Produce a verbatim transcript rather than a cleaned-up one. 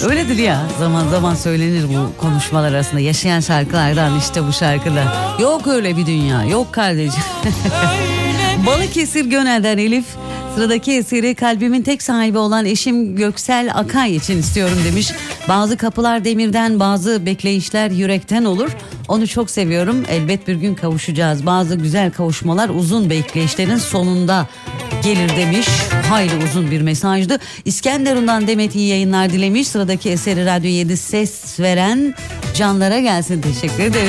Öyledir ya, zaman zaman söylenir bu konuşmalar arasında. Yaşayan şarkılardan işte bu şarkıda. Yok öyle bir dünya, yok kardeşim. Balıkesir Gönel'den Elif sıradaki eseri kalbimin tek sahibi olan eşim Göksel Akay için istiyorum demiş. Bazı kapılar demirden, bazı bekleyişler yürekten olur. Onu çok seviyorum. Elbet bir gün kavuşacağız. Bazı güzel kavuşmalar uzun bekleyişlerin sonunda gelir demiş. Hayli uzun bir mesajdı. İskenderun'dan Demet iyi yayınlar dilemiş. Sıradaki eseri Radyo yedi ses veren canlara gelsin. Teşekkür ederim.